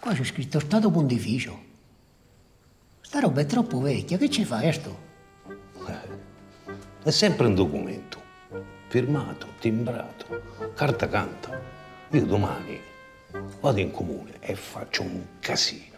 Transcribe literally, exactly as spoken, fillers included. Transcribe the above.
Qua c'è scritto Stato Pontificio. Sta roba è troppo vecchia, che ci fai sto? È sempre un documento, firmato, timbrato, carta canta. Io domani vado in comune e faccio un casino.